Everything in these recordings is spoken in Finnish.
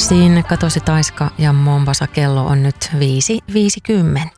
Siinä katosi Taiska ja Mombasa, kello on nyt 5.50.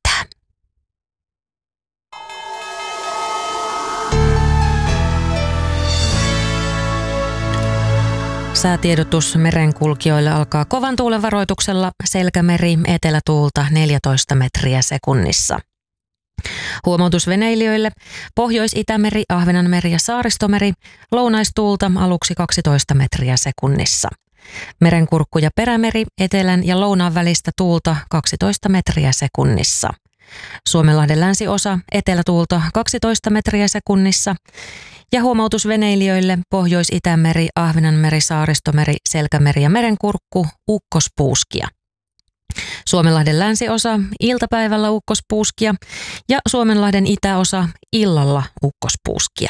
Säätiedotus merenkulkijoille alkaa kovan tuulen varoituksella. Selkämeri, etelätuulta 14 metriä sekunnissa. Huomautus veneilijöille: Pohjois-Itämeri, Ahvenanmeri ja Saaristomeri, lounaistuulta aluksi 12 metriä sekunnissa. Merenkurkku ja Perämeri, etelän ja lounaan välistä tuulta 12 metriä sekunnissa. Suomenlahden länsiosa, etelätuulta 12 metriä sekunnissa. Ja huomautus veneilijöille: Pohjois-Itämeri, Ahvenanmeri, Saaristomeri, Selkämeri ja Merenkurkku, ukkospuuskia. Suomenlahden länsiosa, iltapäivällä ukkospuuskia ja Suomenlahden itäosa, illalla ukkospuuskia.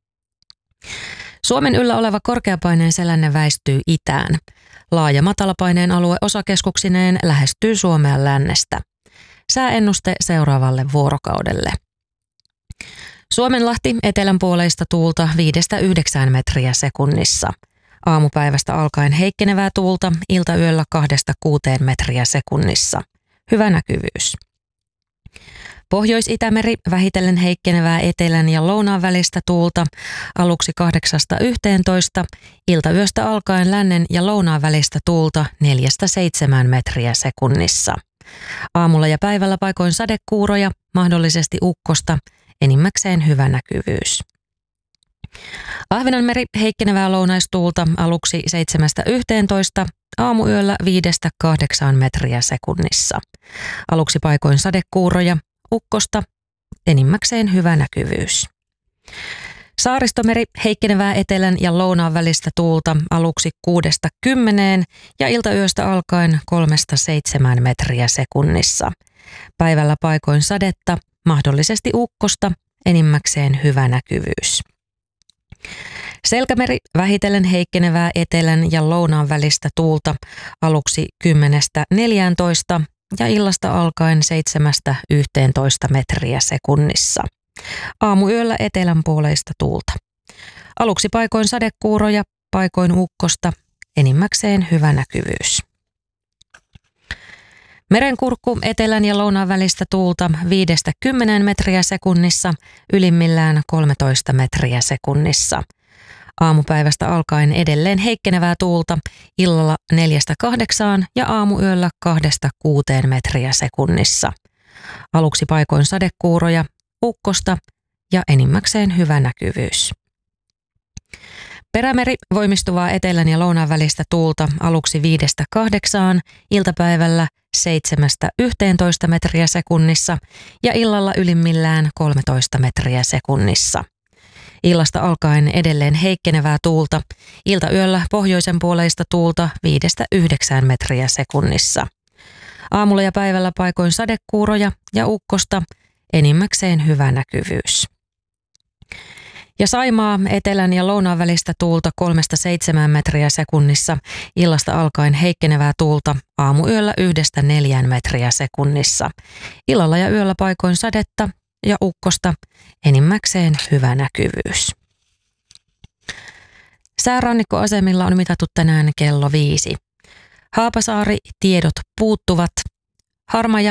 Suomen yllä oleva korkeapaineen selänne väistyy itään. Laaja matalapaineen alue osakeskuksineen lähestyy Suomea lännestä. Sääennuste seuraavalle vuorokaudelle. Suomenlahti, etelänpuoleista tuulta 5-9 metriä sekunnissa. Aamupäivästä alkaen heikkenevää tuulta, iltayöllä 2-6 metriä sekunnissa. Hyvä näkyvyys. Pohjois-Itämeri, vähitellen heikkenevää etelän ja lounaan välistä tuulta, aluksi 8-11, iltayöstä alkaen lännen ja lounaan välistä tuulta 4-7 metriä sekunnissa. Aamulla ja päivällä paikoin sadekuuroja, mahdollisesti ukkosta, enimmäkseen hyvä näkyvyys. Ahvenanmeri, heikkenevää lounaistuulta, aluksi 7-11, aamuyöllä 5-8 metriä sekunnissa. Aluksi paikoin sadekuuroja, ukkosta, enimmäkseen hyvä näkyvyys. Saaristomeri, heikkenevää etelän ja lounaan välistä tuulta, aluksi 6-10 ja iltayöstä alkaen 3-7 metriä sekunnissa. Päivällä paikoin sadetta, mahdollisesti ukkosta, enimmäkseen hyvä näkyvyys. Selkämeri, vähitellen heikkenevää etelän ja lounaan välistä tuulta, aluksi 10-14 ja illasta alkaen 7-11 metriä sekunnissa. Aamuyöllä etelänpuoleista tuulta. Aluksi paikoin sadekuuroja, paikoin ukkosta, enimmäkseen hyvä näkyvyys. Merenkurkku, etelän ja lounaan välistä tuulta 5-10 metriä sekunnissa, ylimmillään 13 metriä sekunnissa. Aamupäivästä alkaen edelleen heikkenevää tuulta, illalla 4-8 ja aamuyöllä 2-6 metriä sekunnissa. Aluksi paikoin sadekuuroja, ukkosta ja enimmäkseen hyvä näkyvyys. Perämeri, voimistuvaa etelän ja lounaan välistä tuulta, aluksi 5-8, iltapäivällä 7-11 metriä sekunnissa ja illalla ylimmillään 13 metriä sekunnissa. Illasta alkaen edelleen heikkenevää tuulta, iltayöllä pohjoisen puoleista tuulta 5-9 metriä sekunnissa. Aamulla ja päivällä paikoin sadekuuroja ja ukkosta, enimmäkseen hyvä näkyvyys. Ja Saimaa, etelän ja lounaan välistä tuulta 3-7 metriä sekunnissa, illasta alkaen heikkenevää tuulta, aamuyöllä 1-4 metriä sekunnissa. Illalla ja yöllä paikoin sadetta ja ukkosta, enimmäkseen hyvä näkyvyys. Säärannikkoasemilla on mitattu tänään kello 5. Haapasaari, tiedot puuttuvat. Harmaja